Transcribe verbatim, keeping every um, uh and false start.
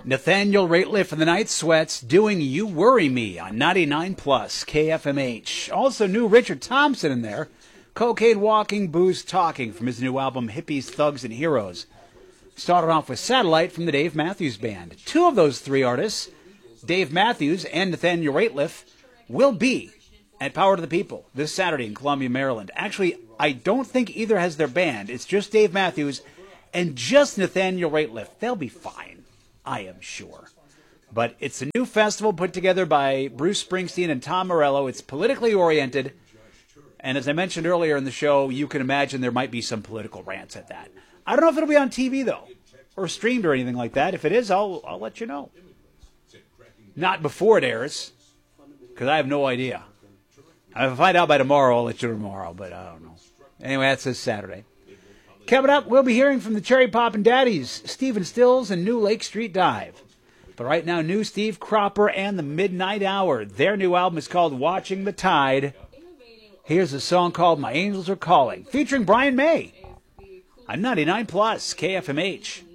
Nathaniel Rateliff and the Night Sweats doing You Worry Me on ninety-nine plus K F M H. Also new Richard Thompson in there. Cocaine Walking, Booze Talking from his new album Hippies, Thugs, and Heroes. Started off with Satellite from the Dave Matthews Band. Two of those three artists, Dave Matthews and Nathaniel Rateliff, will be at Power to the People this Saturday in Columbia, Maryland. Actually, I don't think either has their band. It's just Dave Matthews and just Nathaniel Rateliff. They'll be fine, I am sure. But it's a new festival put together by Bruce Springsteen and Tom Morello. It's politically oriented. And as I mentioned earlier in the show, you can imagine there might be some political rants at that. I don't know if it'll be on T V, though, or streamed or anything like that. If it is, I'll, I'll let you know. Not before it airs, because I have no idea. If I find out by tomorrow, I'll let you know tomorrow, but I don't know. Anyway, that's this Saturday. Coming up, we'll be hearing from the Cherry Poppin' Daddies, Stephen Stills and New Lake Street Dive. But right now, new Steve Cropper and the Midnight Hour. Their new album is called Watching the Tide. Here's a song called My Angels Are Calling, featuring Brian May on ninety-nine plus K F M H.